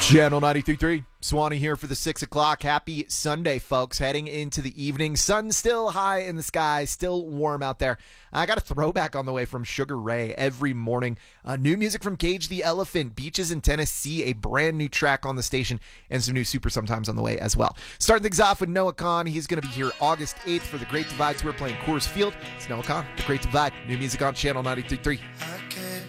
Channel 93.3, Swanee here for the 6 o'clock. Happy Sunday, folks. Heading into the evening. Sun still high in the sky, still warm out there. I got a throwback on the way from Sugar Ray every morning. New music from Cage the Elephant, Beaches in Tennessee, a brand new track on the station, and some new Super Sometimes on the way as well. Starting things off with Noah Kahan. He's going to be here August 8th for the Great Divide Tour playing Coors Field. It's Noah Kahan, The Great Divide. New music on Channel 93.3.